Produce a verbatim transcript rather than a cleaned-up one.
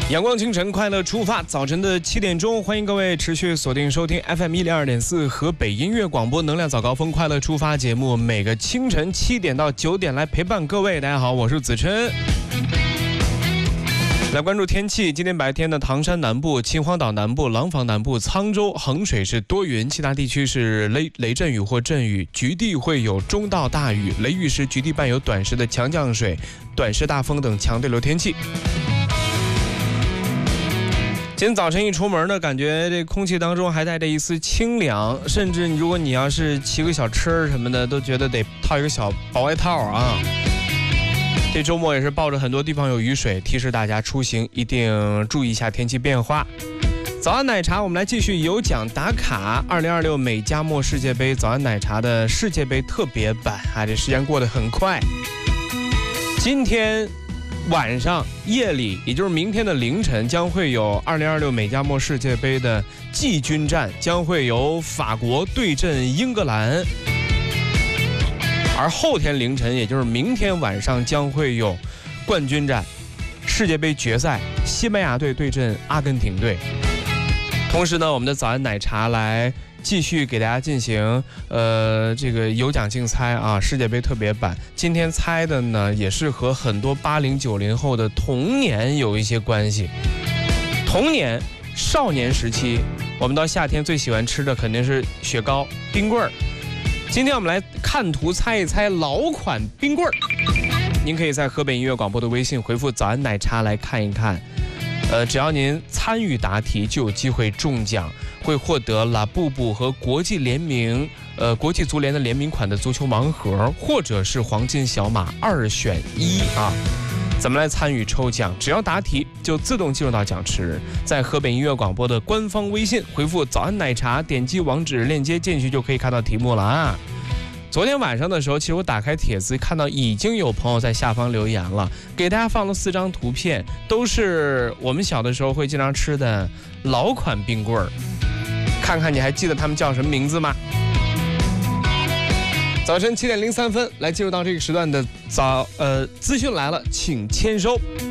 阳光清晨，快乐出发。早晨的七点钟，欢迎各位持续锁定收听 F M 一零二点四河北音乐广播能量早高峰快乐出发节目，每个清晨七点到九点来陪伴各位。大家好，我是子琛。来关注天气，今天白天的唐山南部、秦皇岛南部、廊坊南部、沧州、衡水是多云，其他地区是雷雷阵雨或阵雨，局地会有中到大雨，雷雨时局地伴有短时的强降水、短时大风等强对流天气。今天早晨一出门呢，感觉这空气当中还带着一丝清凉，甚至如果你要是骑个小车什么的，都觉得得套一个小薄外套啊。这周末也是抱着很多地方有雨水，提示大家出行一定注意一下天气变化。早安奶茶，我们来继续有奖打卡。二零二六美加墨世界杯早安奶茶的世界杯特别版啊，这时间过得很快。今天晚上夜里，也就是明天的凌晨，将会有二零二六美加墨世界杯的季军战，将会由法国对阵英格兰。而后天凌晨，也就是明天晚上，将会有冠军战，世界杯决赛，西班牙队对阵阿根廷队。同时呢，我们的早安奶茶来继续给大家进行呃这个有奖竞猜啊，世界杯特别版。今天猜的呢，也是和很多八零九零后的童年有一些关系。童年、少年时期，我们到夏天最喜欢吃的肯定是雪糕、冰棍儿。今天我们来看图猜一猜老款冰棍儿。您可以在河北音乐广播的微信回复早安奶茶来看一看。呃，只要您参与答题，就有机会中奖，会获得拉布布和国际联名呃国际足联的联名款的足球盲盒，或者是黄金小马二选一啊。怎么来参与抽奖？只要答题就自动进入到奖池，在河北音乐广播的官方微信回复早安奶茶，点击网址链接进去就可以看到题目了啊。昨天晚上的时候，其实我打开帖子看到已经有朋友在下方留言了，给大家放了四张图片，都是我们小的时候会经常吃的老款冰棍儿，看看你还记得他们叫什么名字吗？早晨七点零三分，来进入到这个时段的早呃资讯来了，请签收。